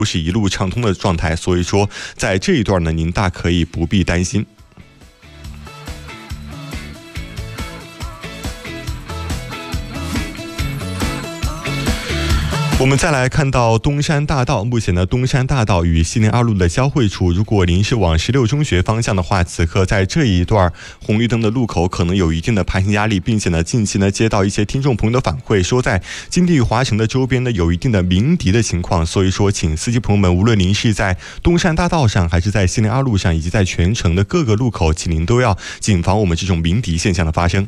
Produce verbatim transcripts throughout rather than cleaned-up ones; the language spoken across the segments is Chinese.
不是一路畅通的状态，所以说在这一段呢，您大可以不必担心。我们再来看到东山大道，目前呢，东山大道与西宁二路的交汇处，如果您是往十六中学方向的话，此刻在这一段红绿灯的路口可能有一定的排行压力，并且呢，近期呢接到一些听众朋友的反馈，说在金地华城的周边呢有一定的鸣笛的情况，所以说，请司机朋友们，无论您是在东山大道上，还是在西宁二路上，以及在全城的各个路口，请您都要谨防我们这种鸣笛现象的发生。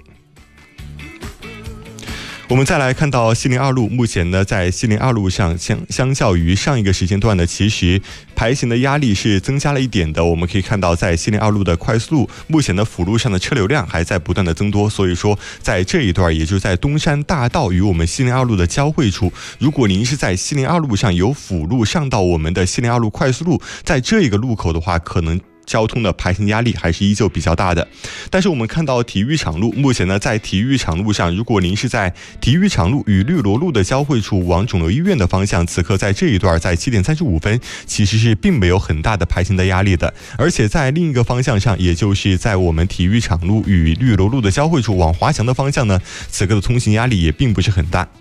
我们再来看到西宁二路，目前呢，在西宁二路上相相较于上一个时间段呢，其实排行的压力是增加了一点的。我们可以看到，在西宁二路的快速路，目前的辅路上的车流量还在不断的增多，所以说在这一段，也就是在东山大道与我们西宁二路的交汇处，如果您是在西宁二路上有辅路上到我们的西宁二路快速路，在这一个路口的话，可能交通的排行压力还是依旧比较大的。但是我们看到体育场路，目前呢，在体育场路上，如果您是在体育场路与绿萝路的交汇处往肿瘤医院的方向，此刻在这一段在七点三十五分其实是并没有很大的排行的压力的。而且在另一个方向上，也就是在我们体育场路与绿萝路的交汇处往华强的方向呢，此刻的通行压力也并不是很大。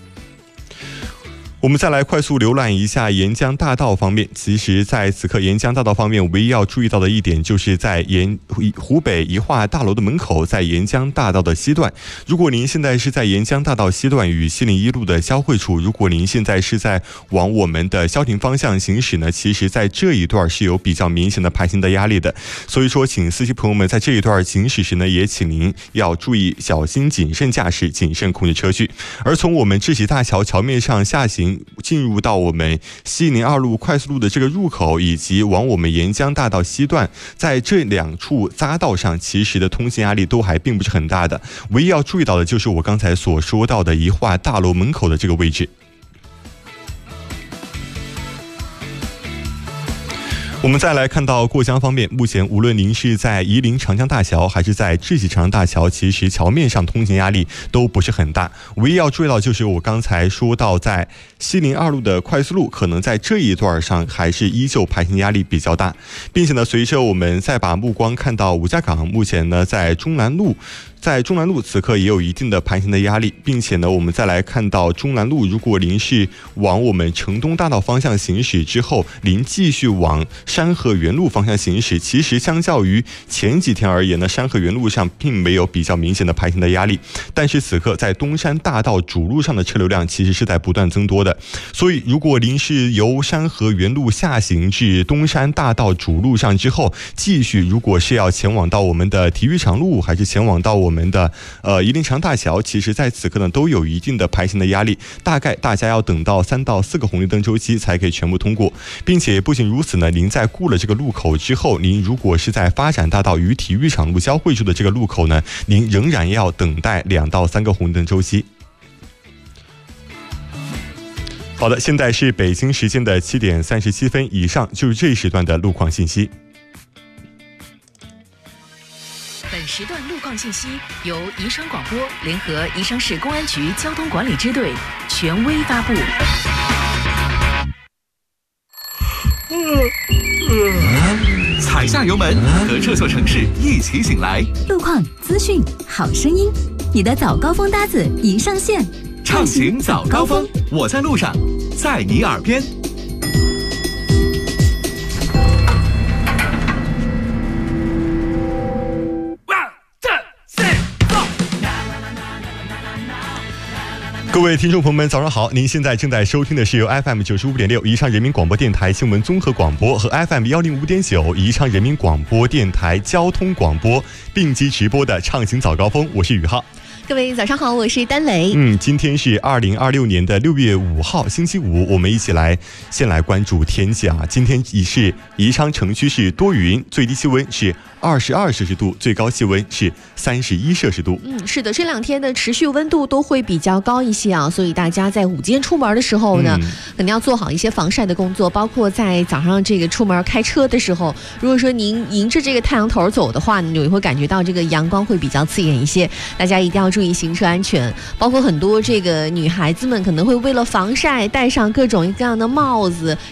我们再来快速浏览一下沿江大道方面，其实在此刻沿江大道方面唯一要注意到的一点，就是在沿湖北宜化大楼的门口，在沿江大道的西段，如果您现在是在沿江大道西段与西宁一路的交汇处，如果您现在是在往我们的萧亭方向行驶呢，其实在这一段是有比较明显的排行的压力的，所以说请司机朋友们在这一段行驶时呢，也请您要注意小心谨慎驾驶，谨慎控制车距。而从我们智喜大桥桥面上下行进入到我们西宁二路快速路的这个入口，以及往我们沿江大道西段，在这两处匝道上，其实的通行压力都还并不是很大的。唯一要注意到的就是我刚才所说到的宜化大楼门口的这个位置。我们再来看到过江方面，目前无论您是在夷陵长江大桥还是在智喜长江大桥，其实桥面上通行压力都不是很大。唯一要注意到就是我刚才说到，在西宁二路的快速路，可能在这一段上还是依旧排行压力比较大，并且呢，随着我们再把目光看到吴家港，目前呢在中南路。在中南路此刻也有一定的盘行的压力，并且呢，我们再来看到中南路，如果您是往我们城东大道方向行驶之后，您继续往山河园路方向行驶，其实相较于前几天而言呢，山河园路上并没有比较明显的盘行的压力，但是此刻在东山大道主路上的车流量其实是在不断增多的，所以如果您是由山河园路下行至东山大道主路上之后，继续如果是要前往到我们的体育场路，还是前往到我们我们的呃夷陵长大桥，其实在此刻呢都有一定的排行的压力，大概大家要等到三到四个红绿灯周期才可以全部通过，并且不仅如此呢，您在过了这个路口之后，您如果是在发展大道与体育场路交汇处的这个路口呢，您仍然要等待两到三个红绿灯周期。好的，现在是北京时间的七点三十七分，以上就是这一时段的路况信息。 本时段路况信息由宜昌广播联合宜昌市公安局交通管理支队权威发布。 踩下油门，和这座城市一起醒来。 路况、资讯、好声音，你的早高峰搭子已上线。 畅行早高峰，我在路上，在你耳边。 各位听众朋友们，早上好！您现在正在收听的是由 F M 九十五点六宜昌人民广播电台新闻综合广播和 F M 幺零五点九宜昌人民广播电台交通广播并机直播的畅行早高峰，我是宇浩。 各位早上好，我是丹雷。 嗯，今天是二零二六年的六月五号，星期五，我们一起来先来关注天气啊。今天已是宜昌城区是多云，最低气温是二十二摄氏度，最高气温是三十一摄氏度。 嗯，是的，这两天的持续温度都会比较高一些啊，所以大家在午间出门的时候呢，嗯、肯定要做好一些防晒的工作，包括在早上这个出门开车的时候，如果说您迎着这个太阳头走的话，你就会感觉到这个阳光会比较刺眼一些，大家一定要注意行车安全。包括很多这个女孩子们可能会为了防晒戴上各种各样的帽子，